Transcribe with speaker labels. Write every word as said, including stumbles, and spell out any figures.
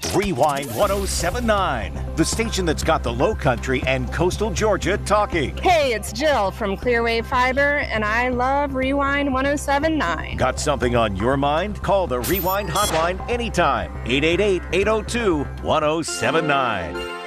Speaker 1: Rewind one oh seven nine, the station that's got the Low Country and coastal Georgia talking.
Speaker 2: Hey, it's Jill from Clearwave Fiber, and I love Rewind one oh seven nine.
Speaker 1: Got something on your mind? Call the Rewind hotline anytime. eight eight eight, eight oh two, one oh seven nine.